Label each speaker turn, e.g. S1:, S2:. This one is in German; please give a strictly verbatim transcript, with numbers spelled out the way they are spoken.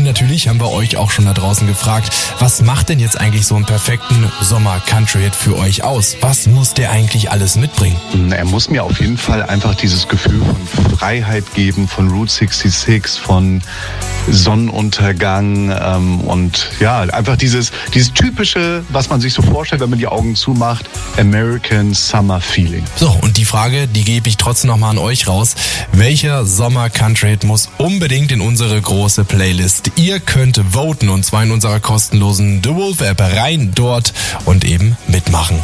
S1: Und natürlich haben wir euch auch schon da draußen gefragt, was macht denn jetzt eigentlich so einen perfekten Sommer-Country-Hit für euch aus? Was muss der eigentlich alles mitbringen?
S2: Er muss mir auf jeden Fall einfach dieses Gefühl von Freiheit geben, von Route sechsundsechzig, von Sonnenuntergang ähm, und ja, einfach dieses, dieses typische, was man sich so vorstellt, wenn man die Augen zumacht, American Summer Feeling.
S1: So, und die Frage, die gebe ich trotzdem nochmal an euch raus. Welcher Sommer-Country-Hit muss unbedingt in unsere große Playlist? Ihr könnt voten und zwar in unserer kostenlosen The Wolf App rein dort und eben mitmachen.